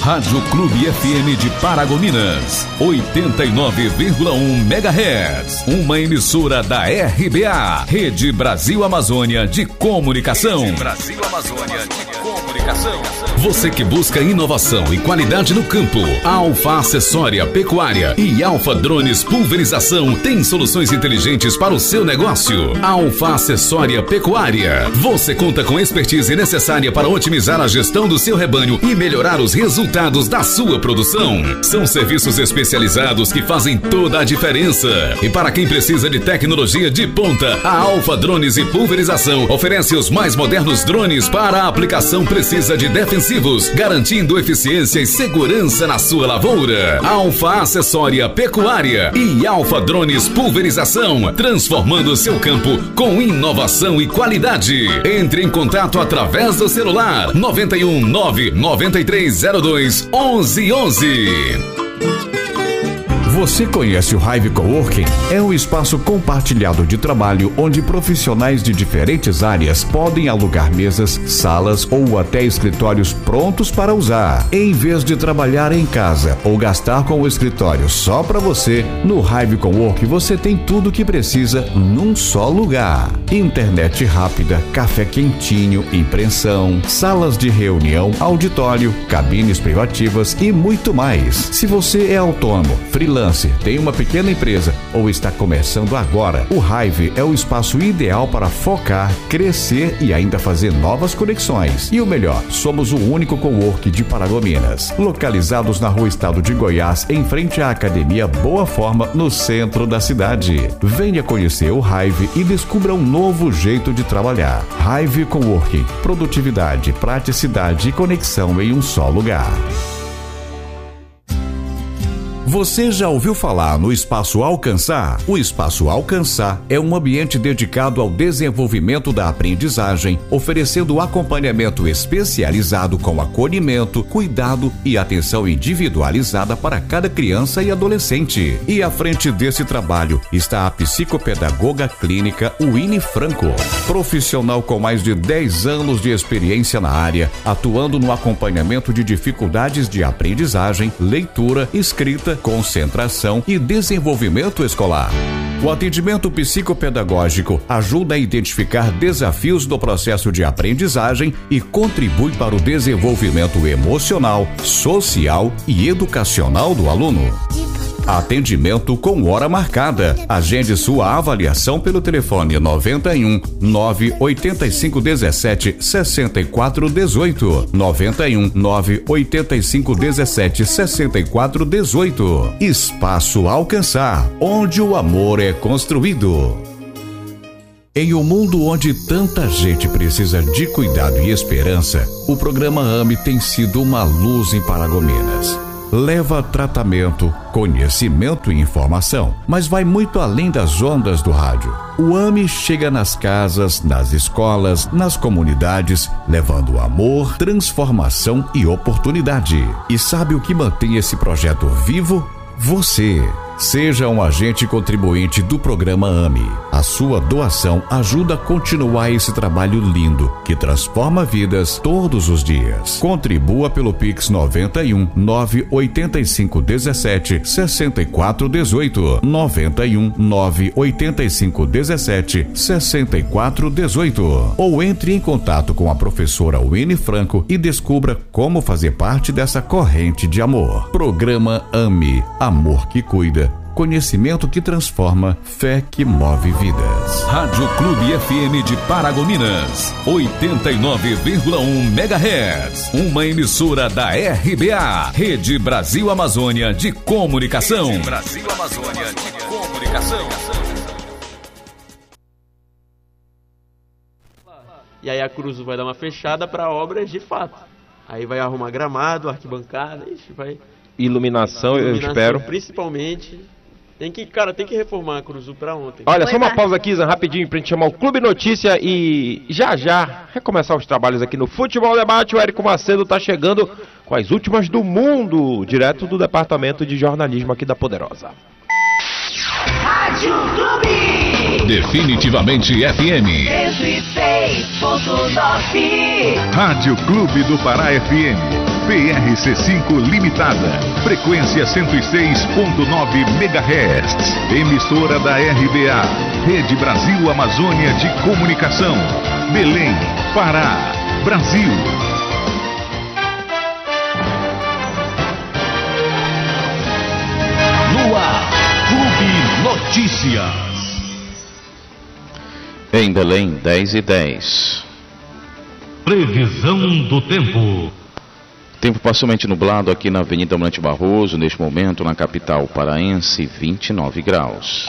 Rádio Clube FM de Paragominas, 89,1 MHz. Uma emissora da RBA, Rede Brasil Amazônia de Comunicação. Rede Brasil Amazônia de Comunicação. Você que busca inovação e qualidade no campo, Alfa Acessória Pecuária e Alfa Drones Pulverização tem soluções inteligentes para o seu negócio. Alfa Acessória Pecuária. Você conta com a expertise necessária para otimizar a gestão do seu rebanho e melhorar os resultados da sua produção. São serviços especializados que fazem toda a diferença. E para quem precisa de tecnologia de ponta, a Alfa Drones e Pulverização oferece os mais modernos drones para a aplicação precisa de defensivos, garantindo eficiência e segurança na sua lavoura. Alfa Acessória Pecuária e Alfa Drones Pulverização, transformando seu campo com inovação e qualidade. Entre em contato através do celular 91 99302 1111. Você conhece o Hive Coworking? É um espaço compartilhado de trabalho onde profissionais de diferentes áreas podem alugar mesas, salas ou até escritórios prontos para usar. Em vez de trabalhar em casa ou gastar com o escritório só para você, no Hive Coworking você tem tudo o que precisa num só lugar. Internet rápida, café quentinho, impressão, salas de reunião, auditório, cabines privativas e muito mais. Se você é autônomo, freelancer, tem uma pequena empresa ou está começando agora, o Hive é o espaço ideal para focar, crescer e ainda fazer novas conexões. E o melhor, somos o único coworking de Paragominas, localizados na Rua Estado de Goiás, em frente à Academia Boa Forma, no centro da cidade. Venha conhecer o Hive e descubra um novo jeito de trabalhar. Hive Coworking, produtividade, praticidade e conexão em um só lugar. Você já ouviu falar no Espaço Alcançar? O Espaço Alcançar é um ambiente dedicado ao desenvolvimento da aprendizagem, oferecendo acompanhamento especializado com acolhimento, cuidado e atenção individualizada para cada criança e adolescente. E à frente desse trabalho está a psicopedagoga clínica Winnie Franco, profissional com mais de 10 anos de experiência na área, atuando no acompanhamento de dificuldades de aprendizagem, leitura, escrita, concentração e desenvolvimento escolar. O atendimento psicopedagógico ajuda a identificar desafios do processo de aprendizagem e contribui para o desenvolvimento emocional, social e educacional do aluno. Atendimento com hora marcada. Agende sua avaliação pelo telefone 91 985 17 64 18. 91 985 17 64 18. Espaço Alcançar, onde o amor é construído. Em um mundo onde tanta gente precisa de cuidado e esperança, o programa AME tem sido uma luz em Paragominas. Leva tratamento, conhecimento e informação, mas vai muito além das ondas do rádio. O AME chega nas casas, nas escolas, nas comunidades, levando amor, transformação e oportunidade. E sabe o que mantém esse projeto vivo? Você. Seja um agente contribuinte do programa AME. A sua doação ajuda a continuar esse trabalho lindo que transforma vidas todos os dias. Contribua pelo Pix 91 985 17 64 18. 91 985 17 64 18. Ou entre em contato com a professora Winnie Franco e descubra como fazer parte dessa corrente de amor. Programa AME. Amor que cuida. Conhecimento que transforma, fé que move vidas. Rádio Clube FM de Paragominas, 89,1 MHz. Uma emissora da RBA, Rede Brasil Amazônia de Comunicação. Rede Brasil Amazônia de Comunicação. E aí a Cruz vai dar uma fechada para obras de fato. Aí vai arrumar gramado, arquibancada, vai... Iluminação, eu espero. Principalmente. Tem que reformar a Cruzu pra ontem. Olha, só uma pausa aqui, Zan, rapidinho, pra gente chamar o Clube Notícia e já recomeçar os trabalhos aqui no Futebol Debate. O Érico Macedo tá chegando com as últimas do mundo, direto do Departamento de Jornalismo aqui da Poderosa. Rádio Clube. Definitivamente FM. 106.9. Rádio Clube do Pará FM. PRC5 Limitada, frequência 106.9 MHz, emissora da RBA, Rede Brasil Amazônia de Comunicação, Belém, Pará, Brasil. No ar, Clube Notícias. Em Belém, 10h10. Previsão do tempo. Tempo parcialmente nublado aqui na Avenida Almirante Barroso, neste momento na capital paraense, 29 graus.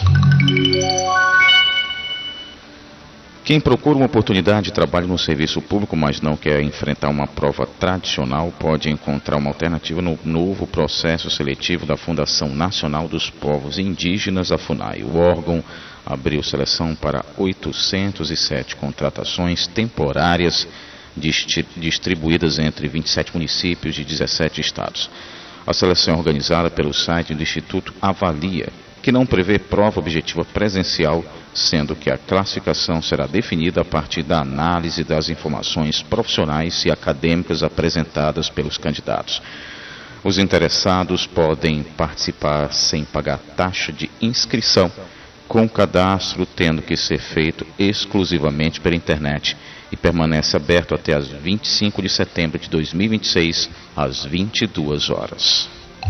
Quem procura uma oportunidade de trabalho no serviço público, mas não quer enfrentar uma prova tradicional, pode encontrar uma alternativa no novo processo seletivo da Fundação Nacional dos Povos Indígenas, a FUNAI. O órgão abriu seleção para 807 contratações temporárias distribuídas entre 27 municípios de 17 estados. A seleção é organizada pelo site do Instituto Avalia, que não prevê prova objetiva presencial, sendo que a classificação será definida a partir da análise das informações profissionais e acadêmicas apresentadas pelos candidatos. Os interessados podem participar sem pagar taxa de inscrição, com o cadastro tendo que ser feito exclusivamente pela internet, e permanece aberto até as 25 de setembro de 2026, às 22 horas.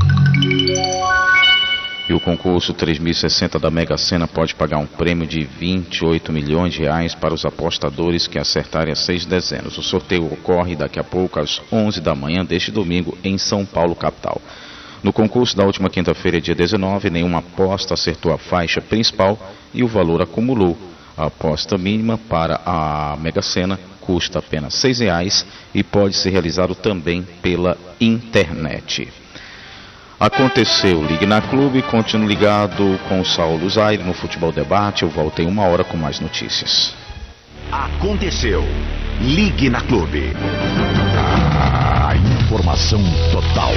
E o concurso 3060 da Mega Sena pode pagar um prêmio de 28 milhões de reais para os apostadores que acertarem as 6 dezenas. O sorteio ocorre daqui a pouco às 11 da manhã deste domingo em São Paulo, capital. No concurso da última quinta-feira, dia 19, nenhuma aposta acertou a faixa principal e o valor acumulou. A aposta mínima para a Mega Sena custa apenas R$ 6 e pode ser realizado também pela internet. Aconteceu, ligue na Clube, continue ligado com o Saulo Zaire no Futebol Debate. Eu volto em 1 hora com mais notícias. Aconteceu, ligue na Clube. A informação total.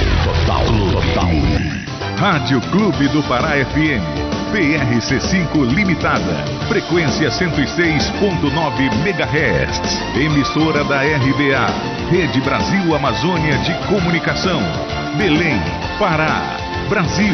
Rádio Clube do Pará FM, PRC5 Limitada, frequência 106.9 MHz, emissora da RBA, Rede Brasil Amazônia de Comunicação, Belém, Pará, Brasil.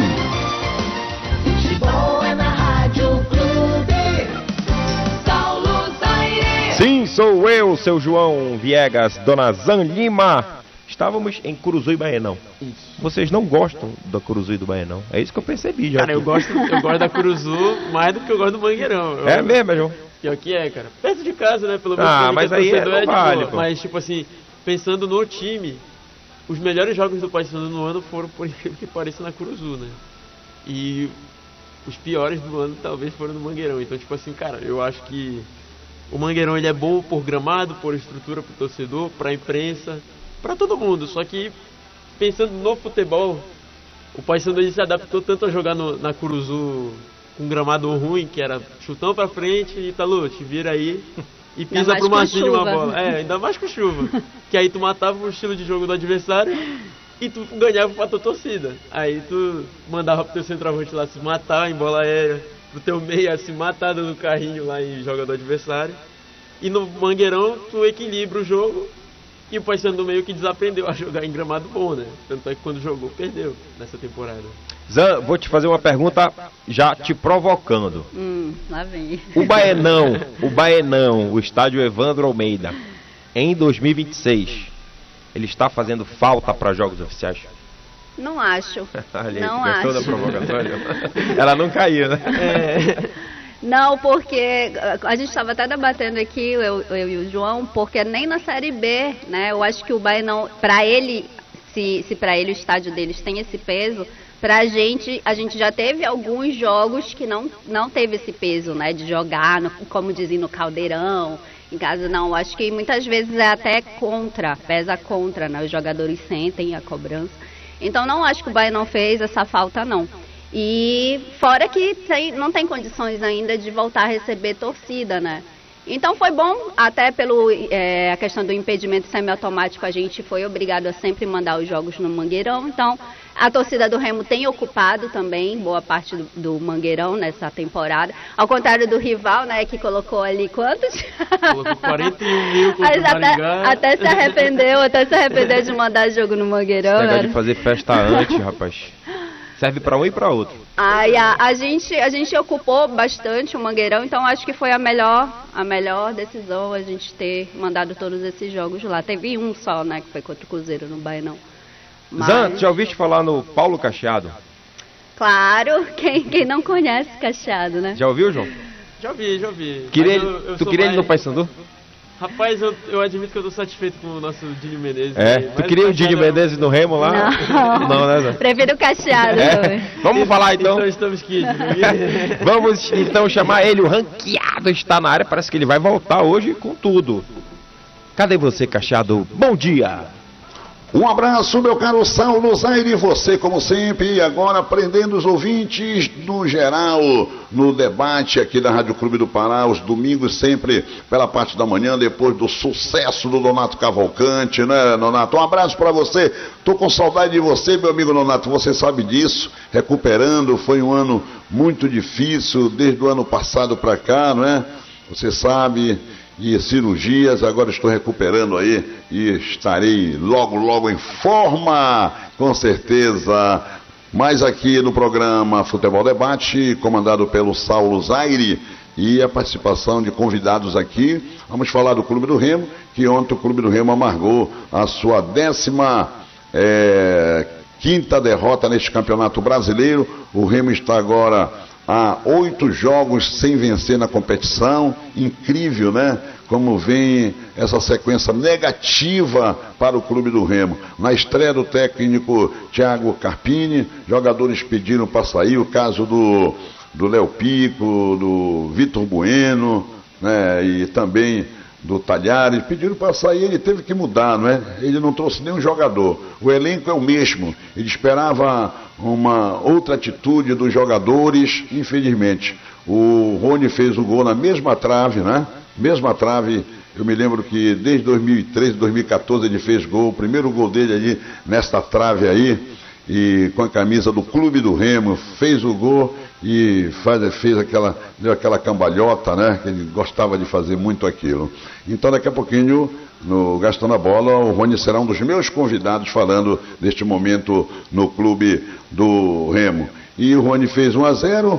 Futebol é na Rádio Clube. Saulo Zaire. Sim, sou eu, seu João Viegas, Dona Zan Lima. Estávamos em Curuzu e Baenão. Isso. Vocês não gostam da Curuzu e do Baenão? É isso que eu percebi já. Cara, eu gosto da Curuzu mais do que eu gosto do Mangueirão. É mesmo, João? Pior que é, cara. Perto de casa, né? Pelo menos mas aí não vale, pô. Mas, tipo assim, pensando no time, os melhores jogos do Paysandu no ano foram, por incrível que pareça, na Curuzu, né? E os piores do ano talvez foram no Mangueirão. Então, tipo assim, cara, eu acho que o Mangueirão ele é bom por gramado, por estrutura pro torcedor, pra imprensa, pra todo mundo. Só que, pensando no futebol, o Paysandu se adaptou tanto a jogar na Curuzu com gramado ruim, que era chutão pra frente e Ítalo, te vira aí e pisa pro Marcinho uma bola. É, ainda mais com chuva. Que aí tu matava o estilo de jogo do adversário e tu ganhava pra tua torcida. Aí tu mandava pro teu centroavante lá se matar em bola aérea, pro teu meia se matar no carrinho lá em jogo do adversário. E no Mangueirão tu equilibra o jogo e o Paysandu meio que desaprendeu a jogar em gramado bom, né? Tanto é que quando jogou, perdeu nessa temporada. Zan, vou te fazer uma pergunta já te provocando. Lá vem. O Baenão, o estádio Evandro Almeida, em 2026, ele está fazendo falta para jogos oficiais? Não acho. Olha aí, não gostou acho. da provocação? Ela não caiu, né? Não, porque a gente estava até debatendo aqui, eu e o João, porque nem na Série B, né? Eu acho que o Baenão, para ele, se para ele o estádio deles tem esse peso, pra gente, a gente já teve alguns jogos que não teve esse peso, né? De jogar, como dizem, no Caldeirão, em casa não. Acho que muitas vezes é até pesa contra, né? Os jogadores sentem a cobrança. Então não acho que o Baenão fez essa falta, não. E fora que não tem condições ainda de voltar a receber torcida, né? Então foi bom, até pelo a questão do impedimento semiautomático, a gente foi obrigado a sempre mandar os jogos no Mangueirão. Então a torcida do Remo tem ocupado também boa parte do Mangueirão nessa temporada. Ao contrário do rival, né, que colocou ali quantos? Colocou 41 mil contra o Mas Maringá. até se arrependeu de mandar jogo no Mangueirão. Esse negócio Né? de fazer festa antes, rapaz. Serve pra um e pra outro. Aí a gente ocupou bastante o Mangueirão, então acho que foi a melhor decisão a gente ter mandado todos esses jogos lá. Teve um só, né, que foi contra o Cruzeiro no Bainão. Mas... Zan, tu já ouviste falar no Paulo Cacheado? Claro, quem não conhece Cacheado, né? Já ouviu, João? Já vi. Tu sou queria ele mais- no Paysandu? Rapaz, eu admito que eu tô satisfeito com o nosso Dinho Menezes. É? né? Tu Mas queria o Cacheado Dini Menezes no Remo lá? Não, né, Zan? Prefiro o Cacheado também. Vamos falar então. Então estamos quites. Vamos então chamar ele, o ranqueado está na área, parece que ele vai voltar hoje com tudo. Cadê você, Cacheado? Bom dia! Um abraço, meu caro Saulo Zaire, você como sempre, e agora prendendo os ouvintes no geral, no debate aqui da Rádio Clube do Pará, os domingos sempre pela parte da manhã, depois do sucesso do Nonato Cavalcante, né, Nonato? Um abraço para você, tô com saudade de você, meu amigo Nonato, você sabe disso, recuperando, foi um ano muito difícil, desde o ano passado para cá, não é? Você sabe... e cirurgias, agora estou recuperando aí e estarei logo em forma, com certeza. Mas aqui no programa Futebol Debate, comandado pelo Saulo Zaire, e a participação de convidados aqui, vamos falar do Clube do Remo, que ontem o Clube do Remo amargou a sua 15ª derrota neste Campeonato Brasileiro. O Remo está agora há 8 jogos sem vencer na competição. Incrível, né? Como vem essa sequência negativa para o Clube do Remo. Na estreia do técnico Thiago Carpini, jogadores pediram para sair, o caso do Léo Pico, do Vitor Bueno, né? E também do Talhares, pediram para sair, ele teve que mudar, não é? Ele não trouxe nenhum jogador. O elenco é o mesmo. Ele esperava uma outra atitude dos jogadores, infelizmente. O Rony fez o gol na mesma trave, né? Mesma trave. Eu me lembro que desde 2013, 2014 ele fez gol, o primeiro gol dele ali nesta trave aí, e com a camisa do Clube do Remo, fez o gol e deu aquela cambalhota, né? Que ele gostava de fazer muito aquilo. Então daqui a pouquinho, no Gastando a Bola, o Rony será um dos meus convidados falando deste momento no Clube do Remo. E o Rony fez 1-0,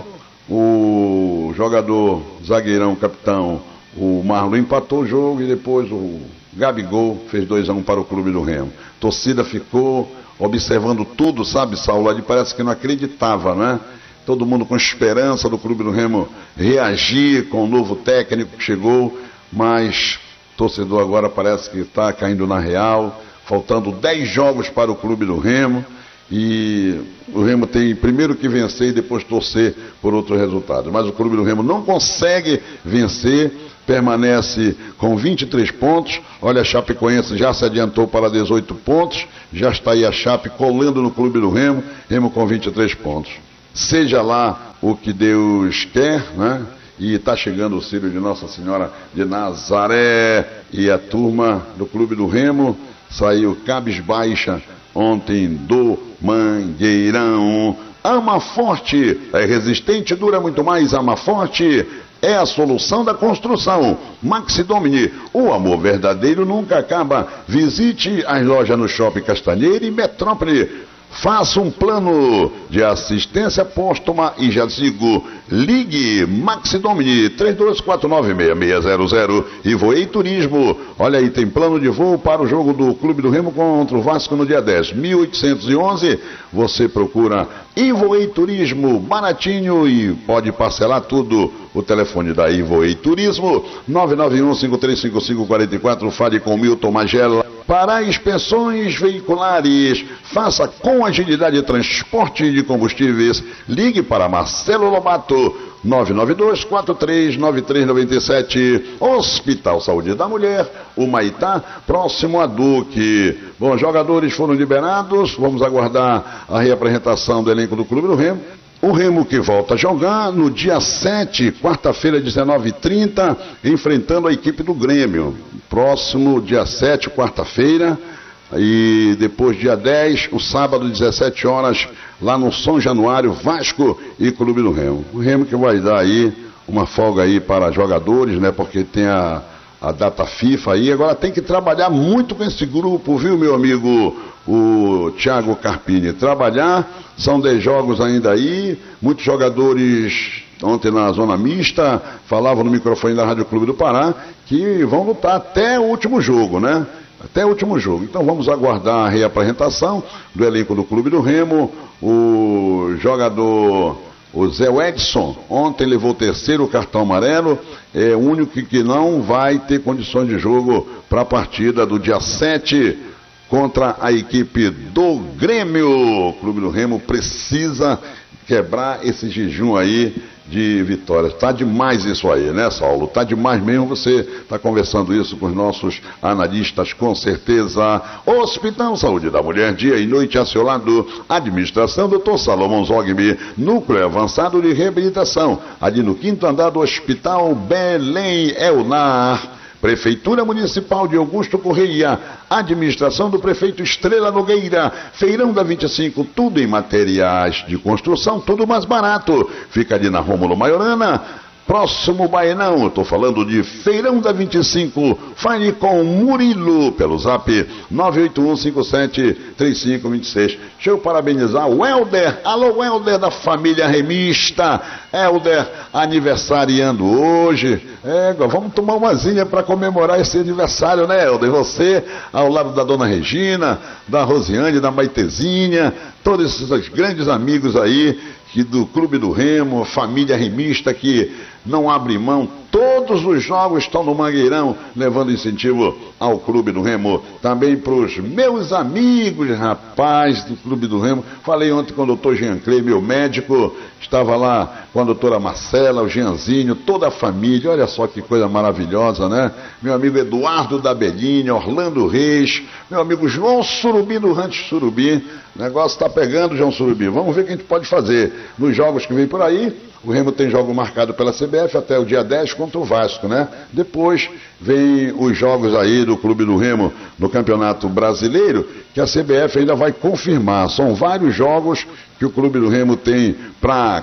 o jogador zagueirão, capitão, o Marlon empatou o jogo e depois o Gabigol fez 2-1 para o Clube do Remo. A torcida ficou observando tudo, sabe, Saulo? Ali parece que não acreditava, né? Todo mundo com esperança do Clube do Remo reagir com o novo técnico que chegou, mas o torcedor agora parece que está caindo na real, faltando 10 jogos para o Clube do Remo, e o Remo tem primeiro que vencer e depois torcer por outros resultados. Mas o Clube do Remo não consegue vencer, permanece com 23 pontos. Olha, a Chapecoense já se adiantou para 18 pontos, já está aí a Chape colando no Clube do Remo, Remo com 23 pontos. Seja lá o que Deus quer, né? E está chegando o Círio de Nossa Senhora de Nazaré, e a turma do Clube do Remo saiu cabisbaixa ontem do Mangueirão. Ama Forte, é resistente, dura muito mais. Ama Forte é a solução da construção. Maxi Domini, o amor verdadeiro nunca acaba. Visite as lojas no Shopping Castanheira e Metrópole. Faça um plano de assistência póstuma e já digo, ligue Maxi Domini 32496600 e Voei Turismo. Olha aí, tem plano de voo para o jogo do Clube do Remo contra o Vasco no dia 10, 1811. Você procura Ivoei Turismo, baratinho, e pode parcelar tudo. O telefone da Ivoei Turismo, 991-535544, fale com Milton Magela. Para inspeções veiculares, faça com agilidade transporte de combustíveis. Ligue para Marcelo Lobato, 992-439397. Hospital Saúde da Mulher, Humaitá, próximo a Duque. Bom, jogadores foram liberados, vamos aguardar a reapresentação do elenco do Clube do Remo. O Remo que volta a jogar no dia 7, quarta-feira, 19h30, enfrentando a equipe do Grêmio. Próximo dia 7, quarta-feira, e depois dia 10, o sábado, 17 horas, lá no São Januário, Vasco e Clube do Remo. O Remo que vai dar aí uma folga aí para jogadores, né, porque tem a data FIFA aí. Agora tem que trabalhar muito com esse grupo, viu, meu amigo, o Thiago Carpini? Trabalhar, são 10 jogos ainda aí, muitos jogadores ontem na zona mista falavam no microfone da Rádio Clube do Pará que vão lutar até o último jogo, né? Até o último jogo. Então vamos aguardar a reapresentação do elenco do Clube do Remo. O jogador, o Zé Edson, ontem levou o 3º cartão amarelo, é o único que não vai ter condições de jogo para a partida do dia 7 contra a equipe do Grêmio. O Clube do Remo precisa quebrar esse jejum aí de vitórias. Tá demais isso aí, né, Saulo? Tá demais mesmo. Você tá conversando isso com os nossos analistas, com certeza. Hospital Saúde da Mulher, dia e noite a seu lado. Administração Dr. Salomão Zogby, núcleo avançado de reabilitação, ali no 5º andar do Hospital Belém Elnar. Prefeitura Municipal de Augusto Correia, administração do prefeito Estrela Nogueira, Feirão da 25, tudo em materiais de construção, tudo mais barato. Fica ali na Rômulo Maiorana, próximo Baenão. Estou falando de Feirão da 25. Fale com Murilo pelo zap 981573526. Deixa eu parabenizar o Helder. Alô, Helder da família remista. Helder aniversariando hoje. Vamos tomar uma zinha para comemorar esse aniversário, né, Helder? Você ao lado da dona Regina, da Rosiane, da Maitezinha, todos esses grandes amigos aí do Clube do Remo, família remista que não abre mão. Todos os jogos estão no Mangueirão, levando incentivo ao Clube do Remo. Também para os meus amigos, rapaz, do Clube do Remo. Falei ontem com o doutor Jean Clay, meu médico, estava lá com a doutora Marcela, o Jeanzinho, toda a família. Olha só que coisa maravilhosa, né? Meu amigo Eduardo da Belinha, Orlando Reis, meu amigo João Surubi do Rancho Surubi. O negócio está pegando, João Surubi. Vamos ver o que a gente pode fazer nos jogos que vem por aí. O Remo tem jogo marcado pela CBF até o dia 10 contra o Vasco, né? Depois vem os jogos aí do Clube do Remo no Campeonato Brasileiro, que a CBF ainda vai confirmar. São vários jogos que o Clube do Remo tem para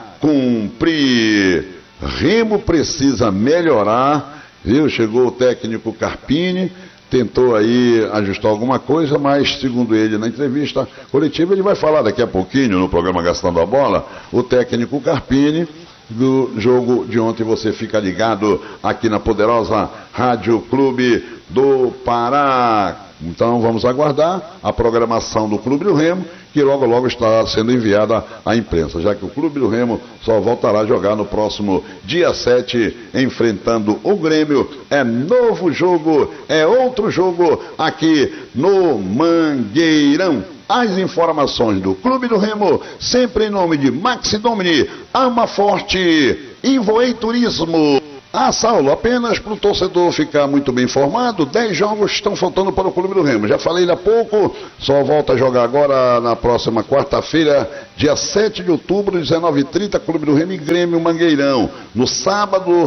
cumprir. Remo precisa melhorar, viu? Chegou o técnico Carpini, tentou aí ajustar alguma coisa, mas segundo ele na entrevista coletiva, ele vai falar daqui a pouquinho no programa Gastando a Bola, o técnico Carpini. Do jogo de ontem você fica ligado aqui na poderosa Rádio Clube do Pará. Então vamos aguardar a programação do Clube do Remo, que logo logo estará sendo enviada à imprensa, já que o Clube do Remo só voltará a jogar no próximo dia 7, enfrentando o Grêmio. É novo jogo, é outro jogo aqui no Mangueirão. As informações do Clube do Remo, sempre em nome de Maxi Domini, Ama Forte e Voei Turismo. Saulo, apenas para o torcedor ficar muito bem informado, 10 jogos estão faltando para o Clube do Remo. Já falei há pouco, só volta a jogar agora na próxima quarta-feira, dia 7 de outubro, 19h30, Clube do Remo e Grêmio Mangueirão. No sábado,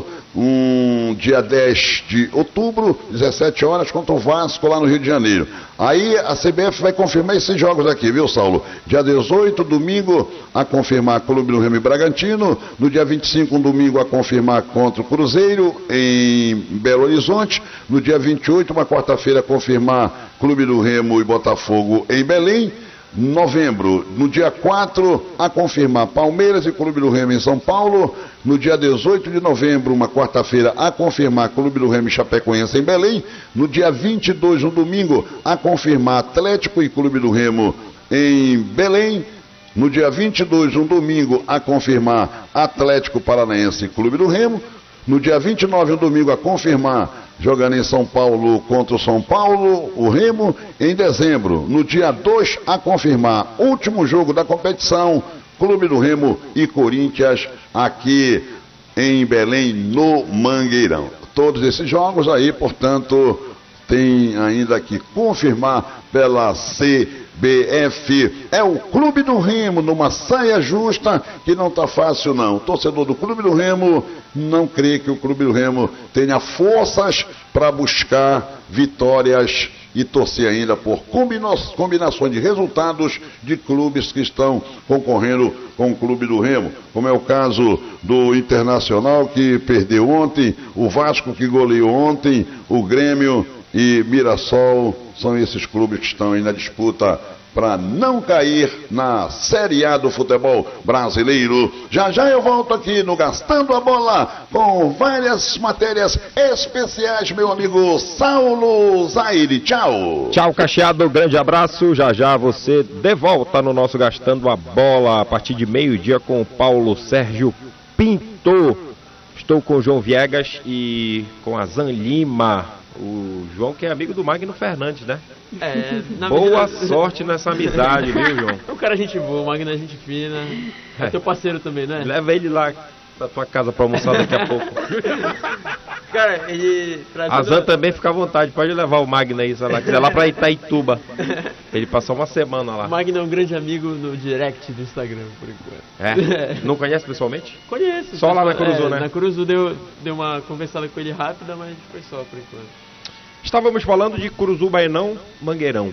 dia 10 de outubro, 17 horas, contra o Vasco lá no Rio de Janeiro. Aí a CBF vai confirmar esses jogos aqui, viu, Saulo? Dia 18, domingo, a confirmar Clube do Remo e Bragantino. No dia 25, um domingo, a confirmar contra o Cruzeiro em Belo Horizonte. No dia 28, uma quarta-feira, a confirmar Clube do Remo e Botafogo em Belém. Novembro, no dia 4, a confirmar Palmeiras e Clube do Remo em São Paulo. No dia 18 de novembro, uma quarta-feira, a confirmar Clube do Remo e Chapecoense em Belém. No dia 22, um domingo, a confirmar Atlético e Clube do Remo em Belém. No dia 22, um domingo, a confirmar Atlético Paranaense e Clube do Remo. No dia 29, um domingo, a confirmar jogando em São Paulo contra o São Paulo, o Remo. Em dezembro, no dia 2, a confirmar último jogo da competição, Clube do Remo e Corinthians aqui em Belém, no Mangueirão. Todos esses jogos aí, portanto, tem ainda que confirmar pela CBF. É o Clube do Remo, numa saia justa, que não está fácil não. O torcedor do Clube do Remo não crê que o Clube do Remo tenha forças para buscar vitórias e torcer ainda por combinações de resultados de clubes que estão concorrendo com o Clube do Remo, como é o caso do Internacional, que perdeu ontem, o Vasco, que goleou ontem, o Grêmio e Mirassol. São esses clubes que estão aí na disputa para não cair na Série A do futebol brasileiro. Já já eu volto aqui no Gastando a Bola com várias matérias especiais, meu amigo Saulo Zaire. Tchau. Tchau, Cacheado, grande abraço. Já já você de volta no nosso Gastando a Bola a partir de meio-dia com o Paulo Sérgio Pinto. Estou com o João Viegas e com a Zan Lima. O João, que é amigo do Magno Fernandes, né? Boa sorte nessa amizade, viu, João? O cara é gente boa, o Magno é gente fina. É teu parceiro também, né? Leva ele lá pra tua casa pra almoçar daqui a pouco. Cara, ele... A Zan também fica à vontade, pode levar o Magno aí, se ela quiser, lá pra Itaituba. Ele passou uma semana lá. O Magno é um grande amigo no direct do Instagram, por enquanto. Não conhece pessoalmente? Conheço. Só lá na Curuzu, né? Na Curuzu deu uma conversada com ele rápida, mas foi só por enquanto. Estávamos falando de Curuzu, Baenão, Mangueirão.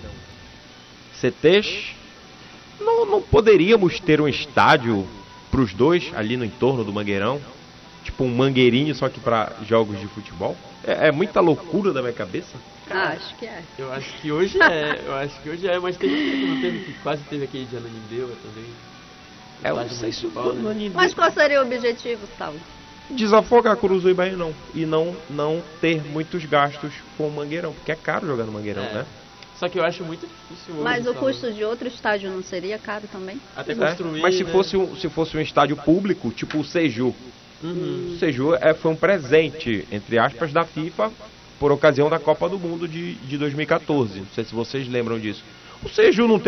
CTs. Não poderíamos ter um estádio para os dois ali no entorno do Mangueirão? Tipo um Mangueirinho, só que para jogos de futebol? É muita loucura da minha cabeça? Acho que é. Eu acho que hoje é, mas quase teve aquele de Ananindeua também. Eu não sei se o Ananindeua... Mas qual seria o objetivo, Saulo? Desafogar Curuzu e Baenão e não ter muitos gastos com o Mangueirão, porque é caro jogar no Mangueirão, né? Só que eu acho muito difícil hoje. Mas o custo de outro estádio não seria caro também? Até construir, mas se fosse um estádio público, tipo o Seju, o Seju foi um presente, entre aspas, da FIFA por ocasião da Copa do Mundo de 2014. Não sei se vocês lembram disso. O Seju não tem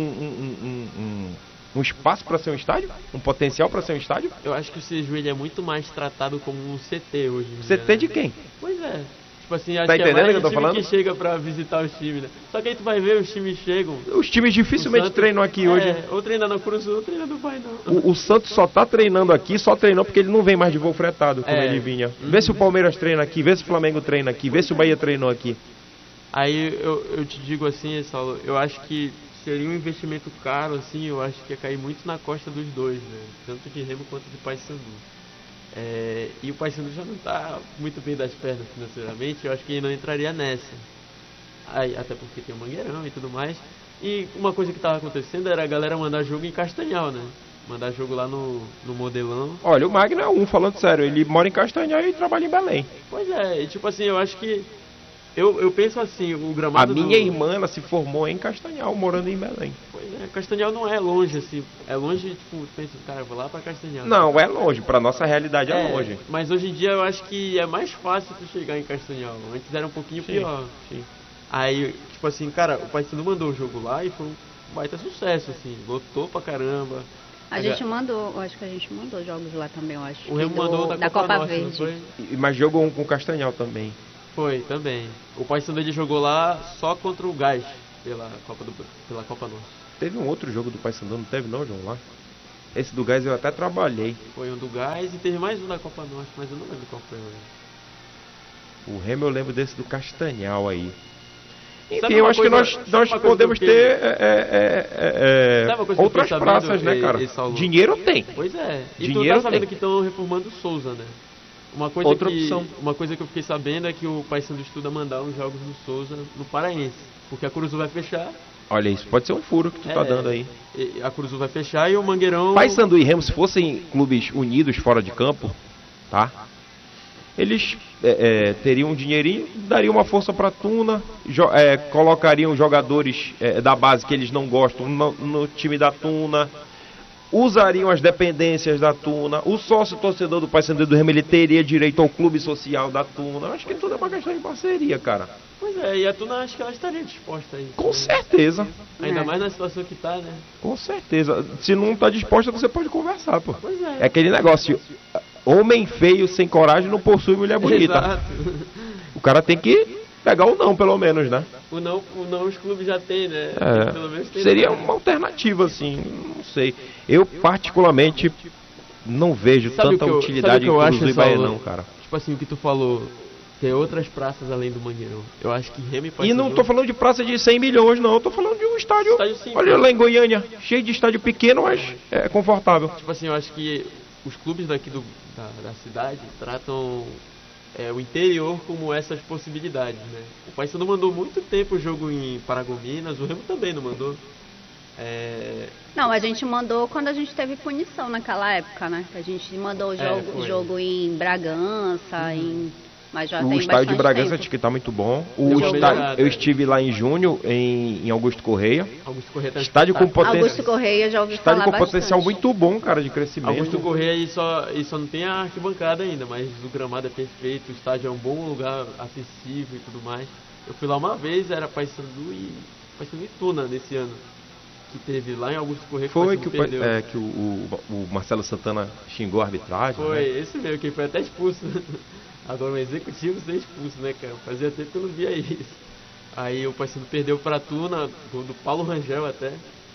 um espaço para ser um estádio? Um potencial para ser um estádio? Eu acho que o Seju ele é muito mais tratado como um CT hoje em CT dia, de quem? Pois é. Tipo assim, acho tá que é mais que eu tô falando? Que chega pra visitar os times, né? Só que aí tu vai ver, os times chegam... Os times dificilmente treinam aqui hoje. Ou treinando na Curuzu, ou treinando no Baenão. O Santos só tá treinando aqui, só treinou porque ele não vem mais de voo fretado, como ele vinha. Vê se o Palmeiras treina aqui, vê se o Flamengo treina aqui, vê se o Bahia treinou aqui. Aí eu te digo assim, Saulo, eu acho que seria um investimento caro, assim, eu acho que ia cair muito na costa dos dois, né? Tanto de Remo quanto de Paysandu. E o Paysandu já não está muito bem das pernas financeiramente, eu acho que ele não entraria nessa. Até porque tem o Mangueirão e tudo mais. E uma coisa que estava acontecendo era a galera mandar jogo em Castanhal, né? Mandar jogo lá no Modelão. Olha, o Magno é falando sério, ele mora em Castanhal e trabalha em Belém. Pois é, e tipo assim, eu acho que... Eu penso assim, o gramado... A minha irmã, ela se formou em Castanhal, morando em Belém. Pois é, Castanhal não é longe, assim. É longe, tipo, pensa, cara, eu vou lá pra Castanhal. Não, é longe, pra nossa realidade é longe. Mas hoje em dia eu acho que é mais fácil tu chegar em Castanhal. Antes era um pouquinho pior. Sim. Aí, tipo assim, cara, o Paysandu mandou o jogo lá e foi um baita sucesso, assim. Lotou pra caramba. A gente mandou, eu acho que a gente mandou jogos lá também, eu acho. O Remo mandou da Copa Norte, Verde. Foi? Mas jogou um com o Castanhal também. Foi, também. O Paysandu ele jogou lá só contra o Gás, pela Copa Norte. Teve um outro jogo do Paysandu, não teve não, João, lá? Esse do Gás eu até trabalhei. Foi um do Gás e teve mais um da Copa Norte, mas eu não lembro qual foi. O Remo eu lembro desse do Castanhal aí. Enfim, eu acho que nós podemos ter outras praças, né, cara? Dinheiro tem. Pois é. E dinheiro tu tá sabendo que estão reformando o Souza, né? Uma coisa que eu fiquei sabendo é que o Paysandu estuda mandar uns jogos no Souza no Paraense, porque a Curuzu vai fechar. Olha, isso pode ser um furo que tu tá dando aí. A Curuzu vai fechar e o Mangueirão... Paysandu e Remo, se fossem clubes unidos fora de campo, tá? Eles teriam um dinheirinho, dariam uma força pra Tuna, colocariam jogadores da base que eles não gostam no time da Tuna, usariam as dependências da Tuna, o sócio torcedor do Paysandu e do Remo, ele teria direito ao clube social da Tuna. Eu acho que tudo é uma questão de parceria, cara. Pois é, e a Tuna acho que ela estaria disposta a isso. Com certeza. Ainda mais na situação que tá, né? Com certeza. Se não tá disposta, você pode conversar, pô. Pois é. É aquele negócio, homem feio sem coragem não possui mulher bonita. Exato. O cara tem que pegar o não, pelo menos, né? O não os clubes já têm, né? É, Pelo menos tem seria não. uma alternativa, assim, não sei. Eu, particularmente, não vejo Sabe tanta o que eu- utilidade sabe o que em eu Cruzeiro acho, e Bahia, Saulo? não, cara. Tipo assim, o que tu falou, tem outras praças além do Mangueirão. Eu acho que Remo e E Paysandu... não tô falando de praça de 100 milhões, não. Eu tô falando de um estádio, Estádio simples. olha lá em Goiânia, cheio de estádio pequeno, mas é confortável. Tipo assim, eu acho que os clubes daqui da cidade tratam o interior como essas possibilidades, né? O Paysandu mandou muito tempo o jogo em Paragominas, o Remo também não mandou. Não, a gente mandou quando a gente teve punição naquela época, né? A gente mandou foi. jogo em Bragança, mas já O tem estádio de bastante Bragança tempo. diz que tá muito bom. Deu uma melhorada. Eu estive lá em junho, em Augusto Correia. Augusto Correia tá Estádio com disputado. Augusto Correia já ouvi Estádio falar com potencial bastante. muito bom, cara, de crescimento. Augusto Correia e só não tem a arquibancada ainda, mas o gramado é perfeito, o estádio é um bom lugar, acessível e tudo mais. Eu fui lá uma vez, era Paysandu e Tuna nesse ano, que teve lá em Augusto Correia. Foi que o que, Paysandu perdeu. que o Marcelo Santana xingou a arbitragem. Foi, né? esse mesmo, que foi até expulso. Agora o executivo ser expulso, né, cara? Fazia tempo que eu não via isso. Aí o Paysandu perdeu pra Tuna, gol do Paulo Rangel até.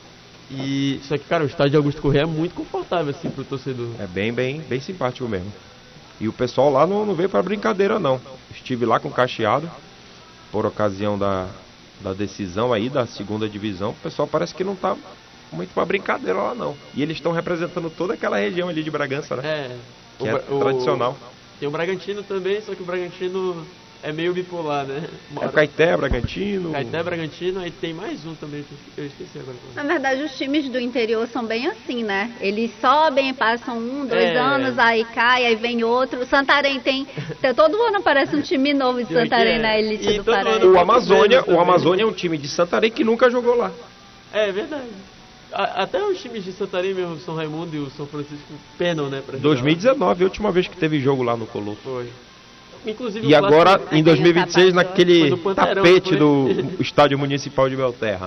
Só que, cara, o estádio de Augusto Correia é muito confortável, assim, pro torcedor. É bem simpático mesmo. E o pessoal lá não veio pra brincadeira, não. Estive lá com o Cacheado, por ocasião da decisão aí da segunda divisão. O pessoal parece que não tá muito pra brincadeira lá, não. E eles estão representando toda aquela região ali de Bragança, né? Que é tradicional. Tem o Bragantino também, só que o Bragantino é meio bipolar, né? É Caeté, Bragantino. Caeté, Bragantino, aí tem mais um também, que eu esqueci agora. Na verdade, os times do interior são bem assim, né? Eles sobem, passam 1, 2 É. anos, aí cai, aí vem outro. Santarém tem todo ano aparece um time novo de Pior que Santarém é. na elite E do todo Pará. ano- O Amazônia também. é um time de Santarém que nunca jogou lá. É verdade. Até os times de Santarém mesmo, o São Raimundo e o São Francisco, penam, né? Pra jogar. 2019, a última vez que teve jogo lá no Colosso. Foi. Inclusive, E o agora, clássico- em 2026, naquele Foi no Panteirão, tapete foi? do Estádio Municipal de Belterra.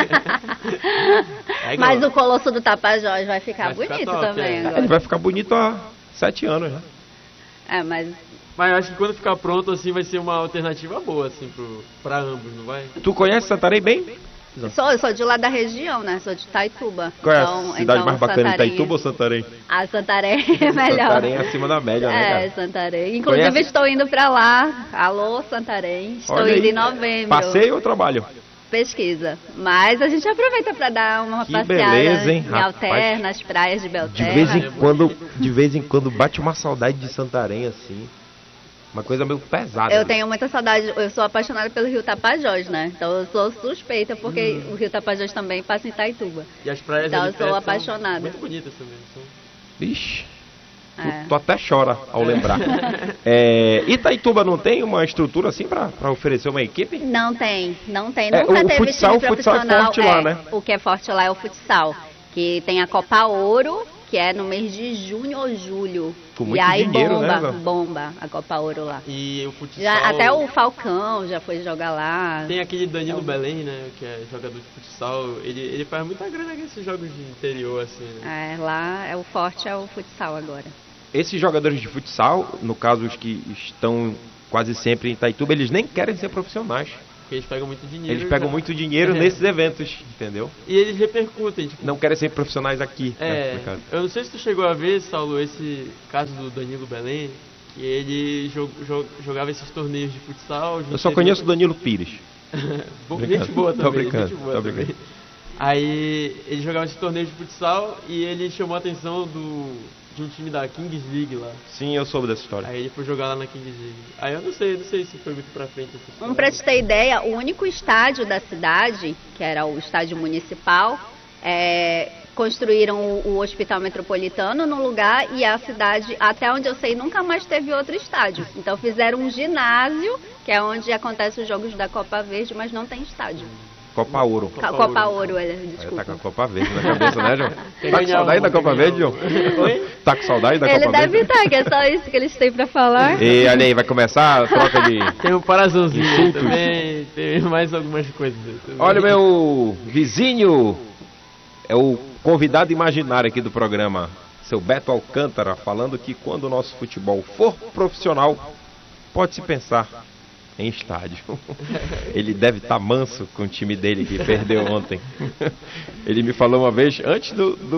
É igual. Mas o Colosso do Tapajós vai ficar Vai ficar bonito top, também é. agora. Ele vai ficar bonito há 7 anos, né? Mas Mas eu acho que quando ficar pronto, assim, vai ser uma alternativa boa, assim, pra ambos, não vai? Tu conhece Santarém bem? eu sou de lá da região, né? Sou de Itaituba. Qual é a cidade mais bacana, Santarém- Itaituba ou Santarém? A Santarém é melhor. Santarém é acima da média, né, cara? Santarém. Inclusive Conhece? estou indo pra lá. Alô, Santarém. Estou Olha indo aí. em novembro. Passeio ou trabalho? Pesquisa. Mas a gente aproveita pra dar uma Que passeada beleza, hein, em rapaz? Alter, nas praias de De Belterra. vez em quando bate uma saudade de Santarém, assim. Uma coisa meio pesada. Eu tenho muita saudade, eu sou apaixonada pelo Rio Tapajós, né? Então eu sou suspeita, porque o Rio Tapajós também passa em Itaituba. E as praias Então ali eu sou perto apaixonada. são muito bonitas também. São... Ixi, É. tu até chora ao lembrar. Itaituba não tem uma estrutura assim pra oferecer uma equipe? Não tem. É, Nunca o teve futsal time é profissional. forte lá, né? O que é forte lá é o futsal. Que tem a Copa Ouro, que é no mês de junho ou julho. Com e muito aí dinheiro, bomba, né, Zé? bomba a Copa Ouro lá. E o futsal... Até o Falcão já foi jogar lá. Tem aquele Danilo Belém, né, que é jogador de futsal, ele faz muita grana com esses jogos de interior, assim, né? Lá o forte é o futsal agora. Esses jogadores de futsal, no caso os que estão quase sempre em Itaituba, eles nem querem ser profissionais. Porque eles pegam muito dinheiro. Eles pegam já. muito dinheiro nesses eventos, entendeu? E eles repercutem, tipo... Não querem ser profissionais aqui, né, no caso. Eu não sei se tu chegou a ver, Saulo, esse caso do Danilo Belém, que ele jogava esses torneios de futsal... Eu só conheço o Danilo Pires. Gente boa também, Tô brincando, gente boa tô também. brincando. Aí ele jogava esses torneios de futsal e ele chamou a atenção de um time da Kings League lá. Sim, eu soube dessa história. Aí ele foi jogar lá na Kings League. Aí eu não sei se foi muito pra frente. Pra te ter ideia, o único estádio da cidade, que era o estádio municipal, construíram o Hospital Metropolitano no lugar e a cidade, até onde eu sei, nunca mais teve outro estádio. Então fizeram um ginásio, que é onde acontecem os jogos da Copa Verde, mas não tem estádio. Copa Ouro. Copa Ouro, Tá desculpa. com a Copa Verde na cabeça, né, João? Quem Tá com ganhar saudade uma, da Copa quem Verde, ganhar João? uma. Oi? Tá com saudade da Ele Copa Verde? deve estar, que é só isso que eles têm pra falar. E olha aí, vai começar a troca de... Tem um parazãozinho Insultos. também, tem mais algumas coisas aí também. Olha, meu vizinho é o convidado imaginário aqui do programa, seu Beto Alcântara, falando que quando o nosso futebol for profissional, pode-se pensar em estádio. Ele deve estar manso com o time dele que perdeu ontem. Ele me falou uma vez, antes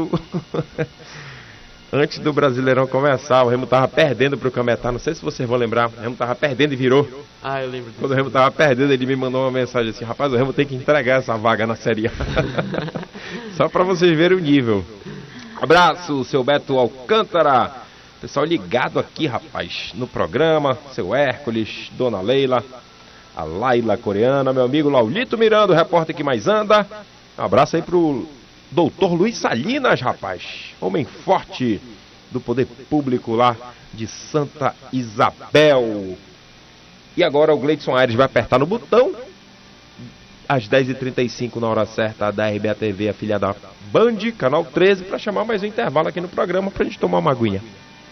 antes do Brasileirão começar, o Remo tava perdendo pro Cametá, não sei se vocês vão lembrar, o Remo tava perdendo e virou. Ah, eu lembro disso. Quando o Remo tava perdendo, ele me mandou uma mensagem assim, rapaz, o Remo tem que entregar essa vaga na Série A. Só pra vocês verem o nível. Abraço, seu Beto Alcântara. Pessoal ligado aqui, rapaz, no programa, seu Hércules, Dona Leila, a Laila Coreana, meu amigo Laulito Miranda, o repórter que mais anda. Um abraço aí pro Doutor Luiz Salinas, rapaz, homem forte do poder público lá de Santa Isabel. E agora o Gleidson Aires vai apertar no botão, às 10h35 na hora certa, da RBA TV, a filha da Band, canal 13, para chamar mais um intervalo aqui no programa pra gente tomar uma aguinha.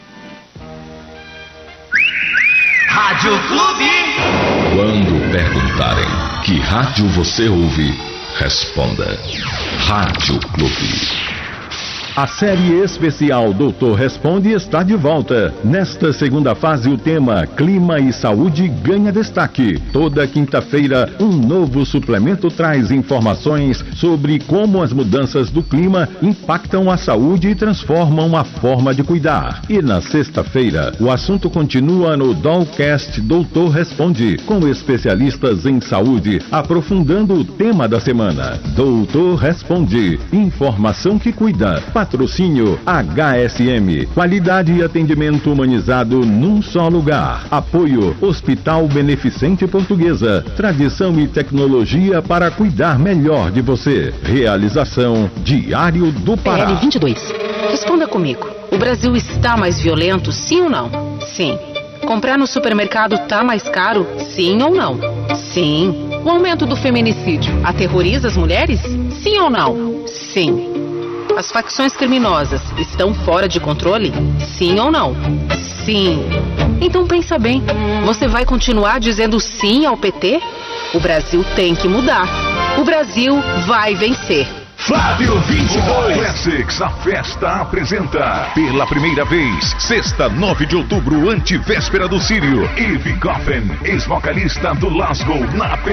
Rádio Clube. Quando perguntarem que rádio você ouve, responda: Rádio Clube. A série especial Doutor Responde está de volta. Nesta segunda fase, o tema Clima e Saúde ganha destaque. Toda quinta-feira, um novo suplemento traz informações sobre como as mudanças do clima impactam a saúde e transformam a forma de cuidar. E na sexta-feira, o assunto continua no Dollcast Doutor Responde, com especialistas em saúde, aprofundando o tema da semana. Doutor Responde, informação que cuida. Patrocínio HSM, qualidade e atendimento humanizado num só lugar. Apoio Hospital Beneficente Portuguesa, tradição e tecnologia para cuidar melhor de você. Realização Diário do Pará. PL22, responda comigo. O Brasil está mais violento, sim ou não? Sim. Comprar no supermercado tá mais caro, sim ou não? Sim. O aumento do feminicídio aterroriza as mulheres? Sim ou não? Sim. As facções criminosas estão fora de controle? Sim ou não? Sim. Então pensa bem, você vai continuar dizendo sim ao PT? O Brasil tem que mudar. O Brasil vai vencer. Flávio 22 Classics, a festa apresenta pela primeira vez, sexta, 9 de outubro, antivéspera do Sírio, Eve Coffin, ex-vocalista do Lasgo, na AP.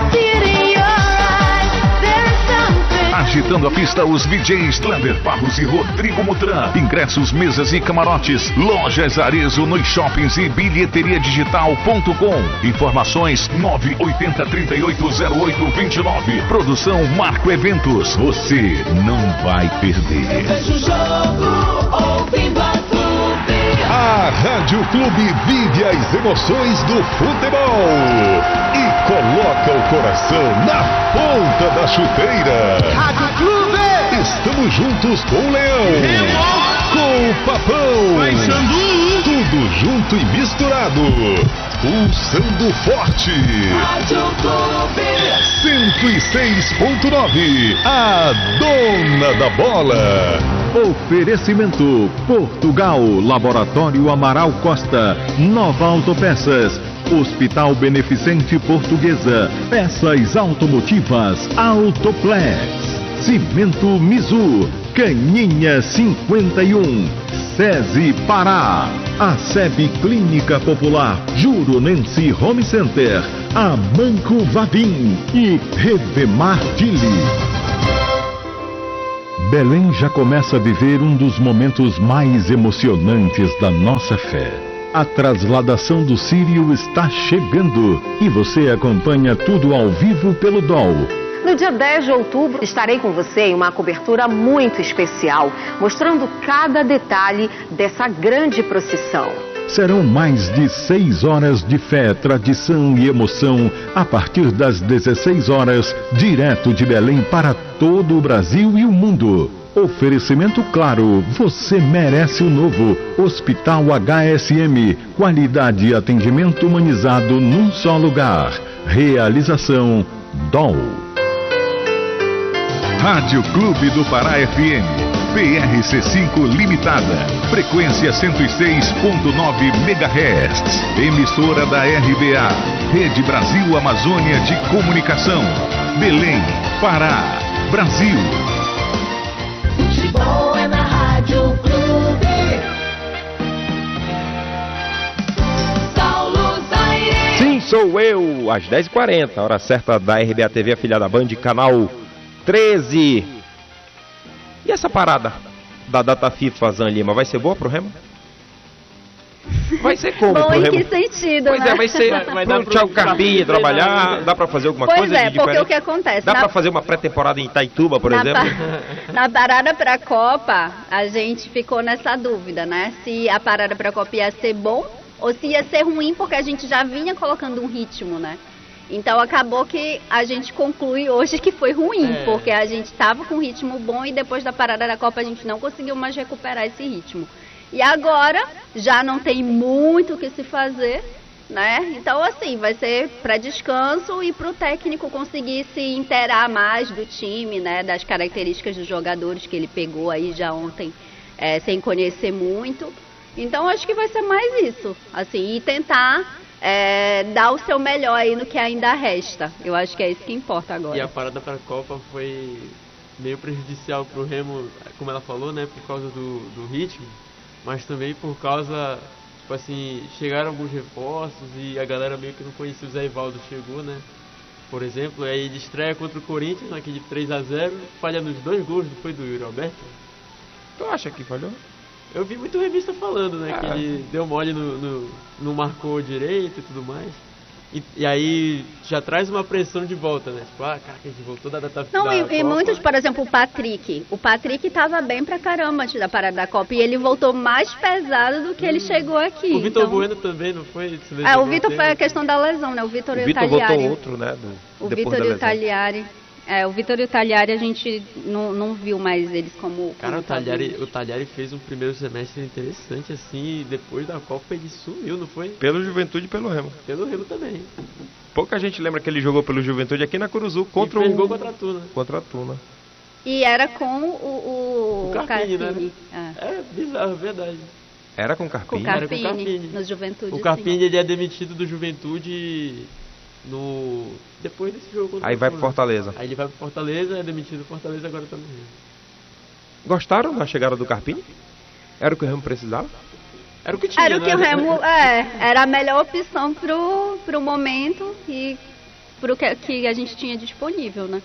Agitando a pista, os DJs Kleber Barros e Rodrigo Mutran. Ingressos, mesas e camarotes. Lojas Arezzo nos shoppings e bilheteriadigital.com. Informações 980380829. Produção Marco Eventos. Você não vai perder. A Rádio Clube vive as emoções do futebol e coloca o coração na ponta da chuteira. Rádio Clube! Estamos juntos com o Leão, com o Papão, tudo junto e misturado, pulsando forte. Rádio Clube 106.9, a dona da bola. Oferecimento Portugal, Laboratório Amaral Costa, Nova Autopeças, Hospital Beneficente Portuguesa, Peças Automotivas, Autoplex, Cimento Mizu, Caninha 51, SESI Pará, a SEB Clínica Popular, Juronense Home Center, a Banco Vavim e Revemar Dili. Belém já começa a viver um dos momentos mais emocionantes da nossa fé. A trasladação do Sírio está chegando e você acompanha tudo ao vivo pelo DOL. No dia 10 de outubro, estarei com você em uma cobertura muito especial, mostrando cada detalhe dessa grande procissão. Serão mais de 6 horas de fé, tradição e emoção a partir das 16 horas, direto de Belém para todo o Brasil e o mundo. Oferecimento claro, você merece o novo. Hospital HSM, qualidade e atendimento humanizado num só lugar. Realização DOL. Rádio Clube do Pará FM, PRC5 Limitada, frequência 106.9 MHz, emissora da RBA, Rede Brasil Amazônia de Comunicação, Belém, Pará, Brasil. Futebol é na Rádio Clube. Saulo Zaire. Sim, Sou Eu, às 10h40, hora certa da RBA TV, afiliada Band, canal 13. E essa parada da data FIFA, Zan Lima, vai ser boa pro Remo? Vai ser como Bom, pro em Remo? que sentido, Pois né? vai ser Vai pro dar pro Thiago Carpini trabalhar, dá pra fazer alguma Pois coisa é, de diferente? porque o que acontece? Dá pra fazer uma pré-temporada em Itaituba, por na exemplo? Na parada pra Copa, a gente ficou nessa dúvida, né? Se a parada pra Copa ia ser bom ou se ia ser ruim, porque a gente já vinha colocando um ritmo, né? Então acabou que a gente conclui hoje que foi ruim, porque a gente estava com um ritmo bom e depois da parada da Copa a gente não conseguiu mais recuperar esse ritmo. E agora já não tem muito o que se fazer, né? Então assim, vai ser para descanso e para o técnico conseguir se inteirar mais do time, né? Das características dos jogadores que ele pegou aí já ontem, sem conhecer muito. Então acho que vai ser mais isso, assim, e tentar dar o seu melhor aí no que ainda resta. Eu acho que é isso que importa agora. E a parada para a Copa foi meio prejudicial pro Remo, como ela falou, né? Por causa do ritmo, mas também por causa, tipo assim, chegaram alguns reforços e a galera meio que não conhecia. O Zé Ivaldo chegou, né? Por exemplo, aí ele estreia contra o Corinthians, naquele 3-0, falha nos 2 gols, não foi do Yuri Alberto? Tu acha que falhou? Eu vi muito revista falando, né, que ele deu mole, não marcou direito e tudo mais. E aí já traz uma pressão de volta, né? Tipo, cara, que a gente voltou da data Não, da e Copa. muitos, por exemplo, o Patrick tava bem pra caramba antes da parada da Copa e ele voltou mais pesado do que ele chegou aqui. O Vitor então... Bueno também, não foi? o Vitor foi a questão da lesão, né? O Vitor e o Vitor Tagliari. voltou outro, né? O depois Vitor da e o lesão. Tagliari. O Vitor e o Tagliari a gente não viu mais eles como... Cara, como o Tagliari fez um primeiro semestre interessante, assim, e depois da Copa ele sumiu, não foi? Pelo Juventude e pelo Remo. Pelo Remo também. Pouca gente lembra que ele jogou pelo Juventude aqui na Curuzu contra e fez gol contra a Tuna. Contra a Tuna. E era com o Carpini, Carpini. Né? É bizarro, verdade. Era com o Com Carpini? o Carpini, no Juventude. O Carpini, ele é demitido do Juventude depois desse jogo contra Aí o vai Tuna. pro Fortaleza. Aí ele vai pro Fortaleza, é demitido do Fortaleza, agora tá no Rio. Gostaram da chegada do Carpini? Era o que o Remo precisava? Era o que tinha, Era o que né? o Remo... era a melhor opção pro momento e pro que a gente tinha disponível, né?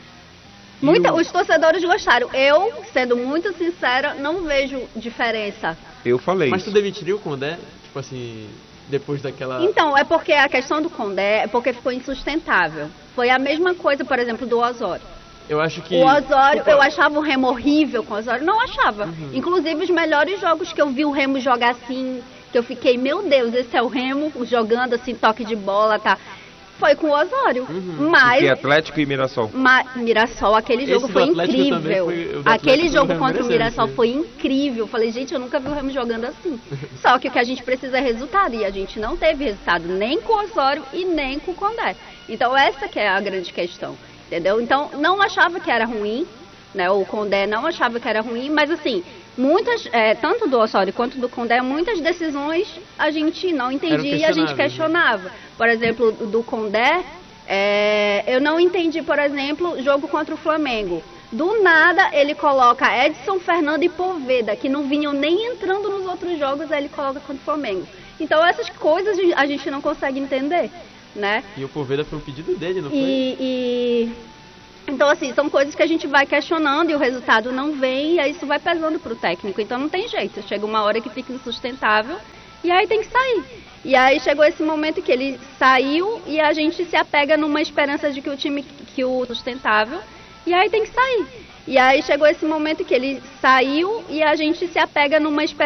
Os torcedores gostaram. Eu, sendo muito sincera, não vejo diferença. Eu falei Mas isso. tu demitiria o Condé? Tipo assim, depois daquela... Então, é porque a questão do Condé é porque ficou insustentável. Foi a mesma coisa, por exemplo, do Osório. Eu acho que... O Osório, eu achava o Remo horrível com o Osório. Não achava. Inclusive, os melhores jogos que eu vi o Remo jogar assim, que eu fiquei, meu Deus, esse é o Remo jogando assim, toque de bola, tá? Foi com o Osório. Mas... Porque Atlético e Mirassol. Mirassol, aquele jogo Esse foi do Atlético incrível. também foi- o do Aquele Atlético jogo foi contra o merecendo, Mirassol sim. foi incrível. Eu falei, gente, eu nunca vi o Remo jogando assim. Só que o que a gente precisa é resultado. E a gente não teve resultado nem com o Osório e nem com o Condé. Então essa que é a grande questão. Entendeu? Então não achava que era ruim, né? O Condé não achava que era ruim, mas assim, muitas, tanto do Osório quanto do Condé, muitas decisões a gente não entendia e a gente questionava. Por exemplo, do Condé, eu não entendi, por exemplo, jogo contra o Flamengo. Do nada ele coloca Edson, Fernando e Poveda, que não vinham nem entrando nos outros jogos, aí ele coloca contra o Flamengo. Então essas coisas a gente não consegue entender, né? E o Poveda foi um pedido dele, não foi? Então, assim, são coisas que a gente vai questionando e o resultado não vem e aí isso vai pesando pro técnico. Então não tem jeito, chega uma hora que fica insustentável e aí tem que sair. E aí chegou esse momento que ele saiu e a gente se apega numa esperança de que o time, que o sustentável, e aí tem que sair. E aí chegou esse momento que ele saiu e a gente se apega numa esperança